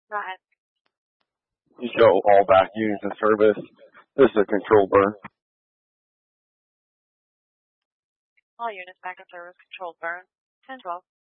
Go ahead. You show all back units in service. This is a control burn. All units back in service, controlled burn. 10-12.